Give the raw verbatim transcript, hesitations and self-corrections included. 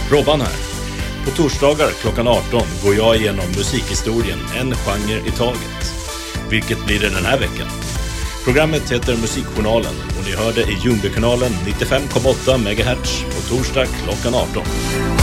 Robban här. På torsdagar klockan arton går jag igenom musikhistorien, en genre i taget. Vilket blir det den här veckan? Programmet heter Musikjournalen och ni hörde i Ljungbykanalen nittiofem komma åtta megahertz på torsdag klockan arton.